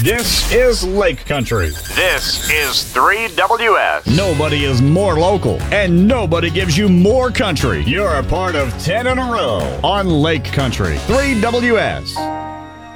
This is Lake Country. This is 3WS. Nobody is more local, and nobody gives you more country. You're a part of 10 in a row on Lake Country. 3WS.